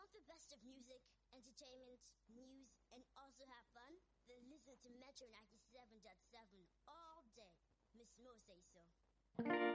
Want the best of music, entertainment, news, and also have fun? Then listen to Metro 97.7 all day. Miss Mo say so.